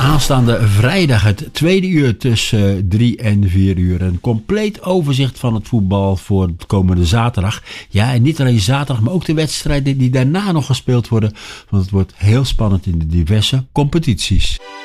Aanstaande vrijdag het tweede uur tussen 3 en 4 uur. Een compleet overzicht van het voetbal voor het komende zaterdag. Ja, en niet alleen zaterdag, maar ook de wedstrijden die daarna nog gespeeld worden. Want het wordt heel spannend in de diverse competities.